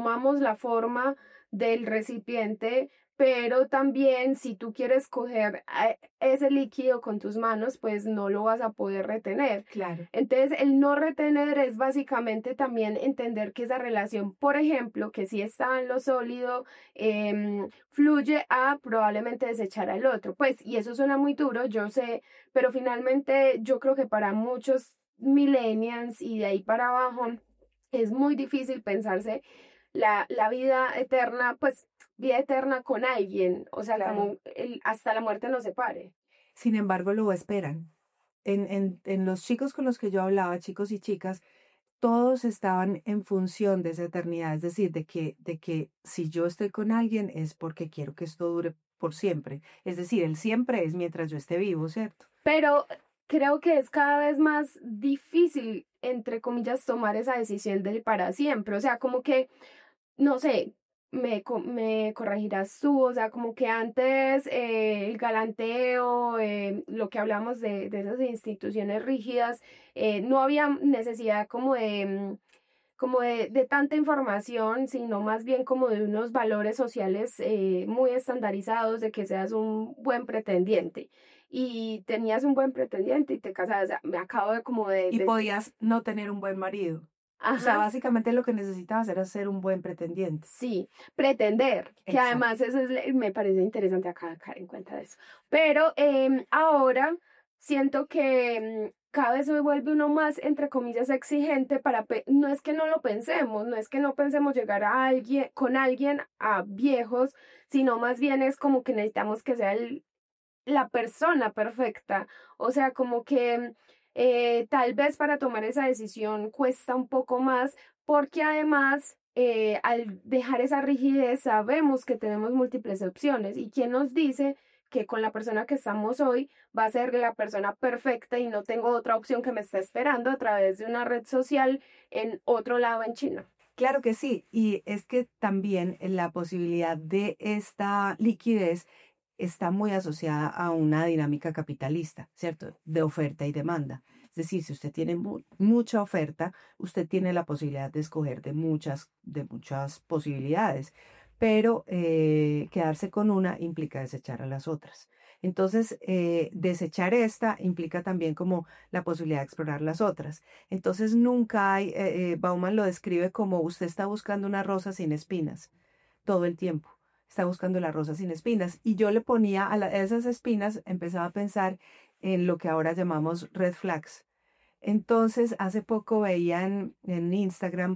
tomamos la forma del recipiente, pero también si tú quieres coger ese líquido con tus manos, pues no lo vas a poder retener. Claro. Entonces, el no retener es básicamente también entender que esa relación, por ejemplo, que si está en lo sólido, fluye a probablemente desechar al otro. Pues, y eso suena muy duro, yo sé, pero finalmente yo creo que para muchos millennials y de ahí para abajo es muy difícil pensarse la vida eterna, pues vida eterna con alguien, o sea, Claro. como hasta la muerte nos separe. Sin embargo, lo esperan. En los chicos con los que yo hablaba, chicos y chicas, todos estaban en función de esa eternidad, es decir, de que si yo estoy con alguien es porque quiero que esto dure por siempre. Es decir, el siempre es mientras yo esté vivo, ¿cierto? Pero creo que es cada vez más difícil, entre comillas, tomar esa decisión del para siempre. O sea, como que, no sé, me corregirás tú, o sea, como que antes el galanteo, lo que hablamos de esas instituciones rígidas, no había necesidad como de tanta información, sino más bien como de unos valores sociales muy estandarizados, de que seas un buen pretendiente. Y tenías un buen pretendiente y te casabas. O sea, me acabo de como Y podías no tener un buen marido. O sea, Ajá, básicamente lo que necesitabas era ser un buen pretendiente. sí, pretender, que Exacto. además eso me parece interesante acá caer en cuenta de eso. Pero ahora siento que cada vez se vuelve uno más, entre comillas, exigente para, no es que no lo pensemos, no es que no pensemos llegar a alguien, con alguien a viejos, sino más bien es como que necesitamos que sea la persona perfecta. O sea, como que tal vez para tomar esa decisión cuesta un poco más porque además al dejar esa rigidez sabemos que tenemos múltiples opciones y quién nos dice que con la persona que estamos hoy va a ser la persona perfecta y no tengo otra opción que me está esperando a través de una red social en otro lado en China. Claro que sí, y es que también la posibilidad de esta liquidez está muy asociada a una dinámica capitalista, ¿cierto? De oferta y demanda. Es decir, si usted tiene mucha oferta, usted tiene la posibilidad de escoger de muchas posibilidades, pero quedarse con una implica desechar a las otras. Entonces, desechar esta implica también como la posibilidad de explorar las otras. Entonces nunca hay, Bauman lo describe como usted está buscando una rosa sin espinas todo el tiempo. Está buscando la rosa sin espinas. Y yo le ponía a esas espinas, empezaba a pensar en lo que ahora llamamos red flags. Entonces, hace poco veía en Instagram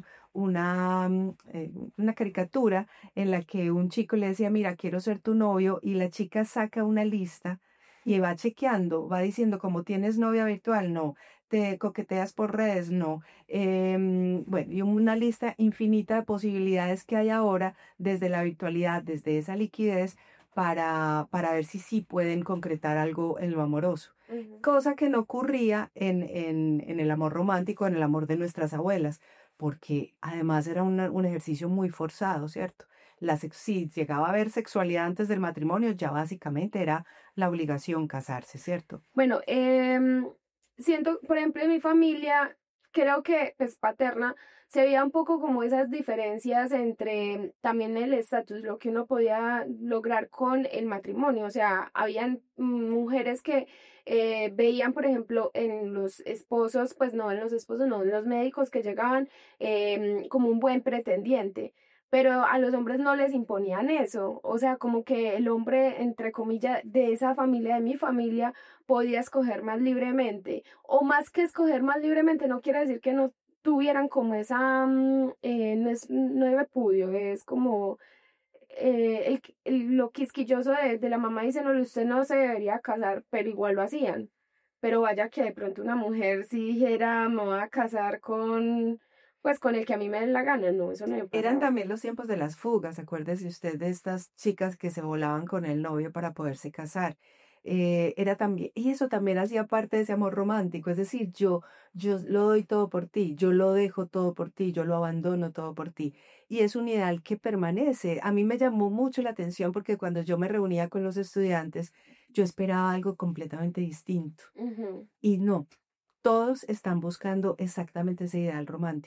una caricatura en la que un chico le decía, mira, quiero ser tu novio, y la chica saca una lista y va chequeando, va diciendo, como tienes novia virtual, no, te coqueteas por redes, no. Bueno, y una lista infinita de posibilidades que hay ahora desde la virtualidad, desde esa liquidez, para ver si sí pueden concretar algo en lo amoroso, Ujú. cosa que no ocurría en el amor romántico, en el amor de nuestras abuelas, porque además era un ejercicio muy forzado, ¿cierto? Si llegaba a haber sexualidad antes del matrimonio, ya básicamente era la obligación casarse, ¿cierto? Bueno, siento, por ejemplo, en mi familia, creo que pues paterna, se veía un poco como esas diferencias entre también el estatus, lo que uno podía lograr con el matrimonio. O sea, habían mujeres que veían, por ejemplo, en los esposos, pues no en los esposos, no en los médicos que llegaban como un buen pretendiente. Pero a los hombres no les imponían eso, o sea, como que el hombre, entre comillas, de esa familia, de mi familia, podía escoger más libremente. O más que escoger más libremente, no quiere decir que no tuvieran como esa, no es repudio, es como lo quisquilloso de la mamá dice, no, usted no se debería casar, pero igual lo hacían. Pero vaya que de pronto una mujer si dijera, me voy a casar pues con el que a mí me dé la gana, no, eso no me Eran pasaba. también los tiempos de las fugas, acuérdese usted de estas chicas que se volaban con el novio para poderse casar. Era también, y eso también hacía parte de ese amor romántico, es decir, yo lo doy todo por ti, yo lo dejo todo por ti, yo lo abandono todo por ti. Y es un ideal que permanece. A mí me llamó mucho la atención porque cuando yo me reunía con los estudiantes, yo esperaba algo completamente distinto. Ujú. Y no, todos están buscando exactamente ese ideal romántico,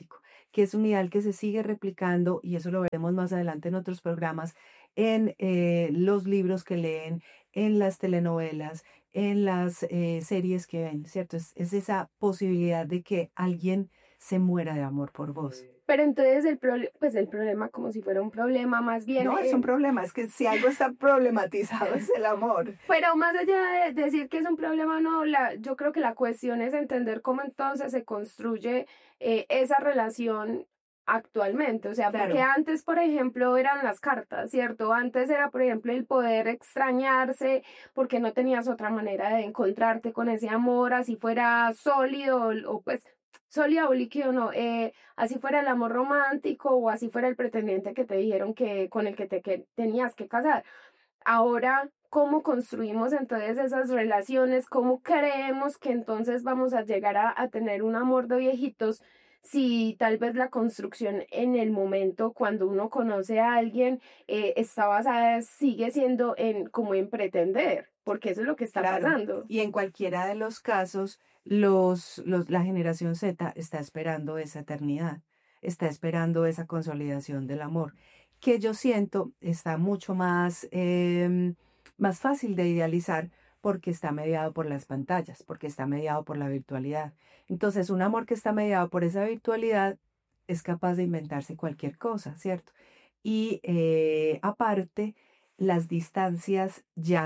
que es un ideal que se sigue replicando, y eso lo veremos más adelante en otros programas, en los libros que leen, en las telenovelas, en las series que ven, ¿cierto? Es esa posibilidad de que alguien se muera de amor por vos. Pero entonces pues el problema, como si fuera un problema más bien, No es un problema, es que si algo está problematizado es el amor. pero más allá de decir que es un problema, no, yo creo que la cuestión es entender cómo entonces se construye esa relación actualmente. O sea, porque Claro, antes, por ejemplo, eran las cartas, ¿cierto? Antes era, por ejemplo, el poder extrañarse porque no tenías otra manera de encontrarte con ese amor, así fuera sólido o pues sólido o líquido, no, así fuera el amor romántico o así fuera el pretendiente que te dijeron que con el que que tenías que casar. Ahora, ¿cómo construimos entonces esas relaciones? ¿Cómo creemos que entonces vamos a llegar a tener un amor de viejitos si tal vez la construcción en el momento cuando uno conoce a alguien está basada, sigue siendo en como en pretender? Porque eso es lo que está claro. pasando. Y en cualquiera de los casos, la generación Z está esperando esa eternidad, está esperando esa consolidación del amor, que yo siento está mucho más, más fácil de idealizar porque está mediado por las pantallas, porque está mediado por la virtualidad. Entonces, un amor que está mediado por esa virtualidad es capaz de inventarse cualquier cosa, ¿cierto? Y aparte, las distancias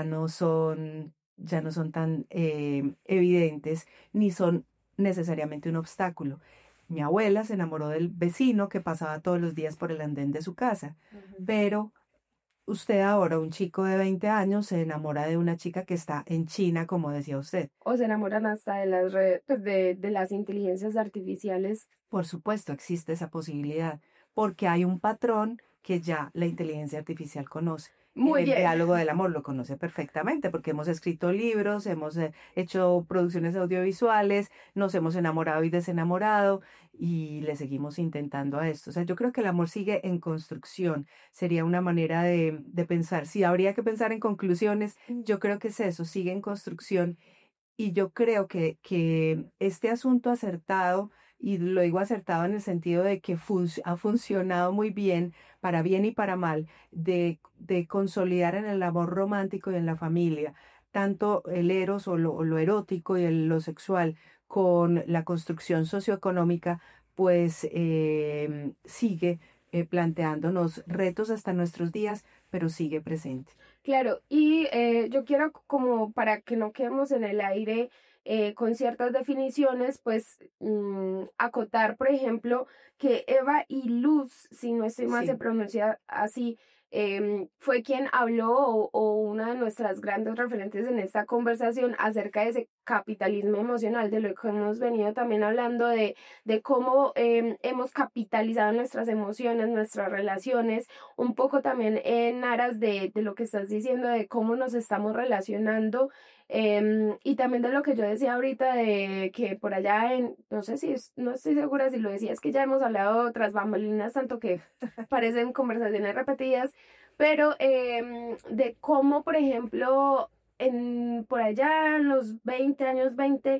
ya no son tan evidentes ni son necesariamente un obstáculo. Mi abuela se enamoró del vecino que pasaba todos los días por el andén de su casa, Ujú. pero usted ahora, un chico de 20 años, se enamora de una chica que está en China, como decía usted. O se enamoran hasta de las redes, pues de las inteligencias artificiales. Por supuesto, existe esa posibilidad, porque hay un patrón que ya la inteligencia artificial conoce. En Muy el bien. diálogo del amor lo conoce perfectamente, porque hemos escrito libros, hemos hecho producciones audiovisuales, nos hemos enamorado y desenamorado, y le seguimos intentando a esto. O sea, yo creo que el amor sigue en construcción. Sería una manera de pensar. Si habría que pensar en conclusiones, yo creo que es eso, sigue en construcción, y yo creo que este asunto acertado, y lo digo acertado en el sentido de que ha funcionado muy bien y para mal, de consolidar en el amor romántico y en la familia, tanto el eros o lo erótico y lo sexual con la construcción socioeconómica, pues sigue planteándonos retos hasta nuestros días, pero sigue presente. Claro, y yo quiero como para que no quedemos en el aire con ciertas definiciones, pues acotar, por ejemplo, que Eva y Luz, si no estoy mal se Sí, pronuncia así, fue quien habló o una de nuestras grandes referentes en esta conversación acerca de ese capitalismo emocional, de lo que hemos venido también hablando de cómo hemos capitalizado nuestras emociones, nuestras relaciones un poco también en aras de lo que estás diciendo, de cómo nos estamos relacionando y también de lo que yo decía ahorita de que por allá en, no sé si, no estoy segura si lo decía, es que ya hemos hablado tras bambalinas tanto que parecen conversaciones repetidas, pero de cómo, por ejemplo, por allá en los 20 años 20,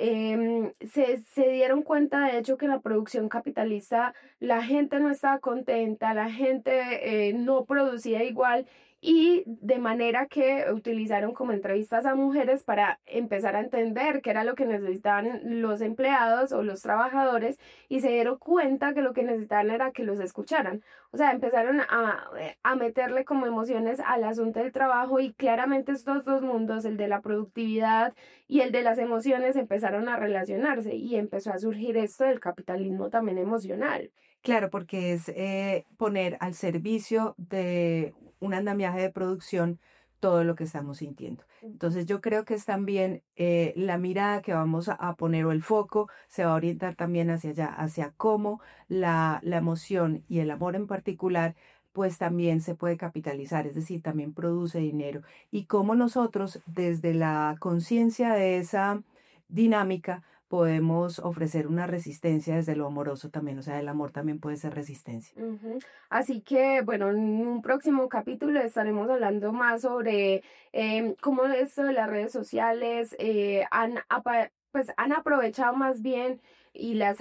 se dieron cuenta de hecho que la producción capitalista la gente no estaba contenta, la gente no producía igual y de manera que utilizaron como entrevistas a mujeres para empezar a entender qué era lo que necesitaban los empleados o los trabajadores y se dieron cuenta que lo que necesitaban era que los escucharan. O sea, empezaron a meterle como emociones al asunto del trabajo y claramente estos dos mundos, el de la productividad y el de las emociones, empezaron a relacionarse y empezó a surgir esto del capitalismo también emocional. claro, porque es poner al servicio de un andamiaje de producción todo lo que estamos sintiendo. Entonces yo creo que es también la mirada que vamos a poner, o el foco se va a orientar también hacia allá, hacia cómo la emoción y el amor en particular, pues también se puede capitalizar, es decir, también produce dinero. Y cómo nosotros desde la conciencia de esa dinámica podemos ofrecer una resistencia desde lo amoroso también, o sea, el amor también puede ser resistencia. Ujú. Así que, bueno, en un próximo capítulo estaremos hablando más sobre cómo esto de las redes sociales pues, han aprovechado más bien y las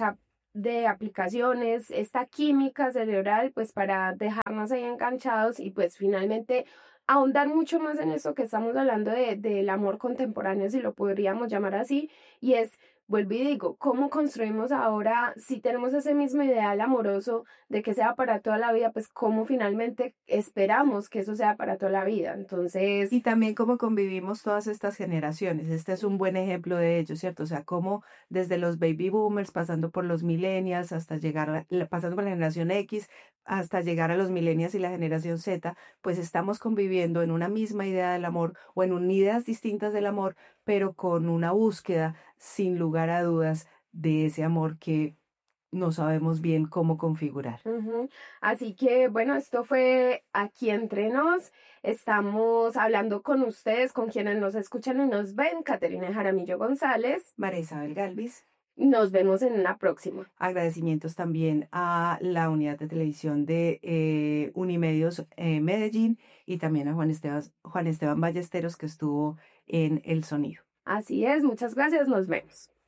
de aplicaciones, esta química cerebral, pues para dejarnos ahí enganchados y pues finalmente ahondar mucho más en esto que estamos hablando del amor contemporáneo, si lo podríamos llamar así, y es, vuelvo y digo, ¿cómo construimos ahora, si tenemos ese mismo ideal amoroso de que sea para toda la vida, pues cómo finalmente esperamos que eso sea para toda la vida? Entonces, Y también cómo convivimos todas estas generaciones. Este es un buen ejemplo de ello, ¿cierto? O sea, cómo desde los baby boomers, pasando por los millennials, hasta llegar, pasando por la generación X, hasta llegar a los millennials y la generación Z, pues estamos conviviendo en una misma idea del amor o en ideas distintas del amor, pero con una búsqueda, sin lugar a dudas, de ese amor que no sabemos bien cómo configurar. ujú. Así que bueno, esto fue Aquí Entre Nos. Estamos hablando con ustedes, con quienes nos escuchan y nos ven, Caterina Jaramillo González. María Isabel Galvis. Nos vemos en una próxima. Agradecimientos también a la unidad de televisión de Unimedios Medellín y también a Juan Esteban Ballesteros que estuvo en el sonido. Así es, muchas gracias, nos vemos.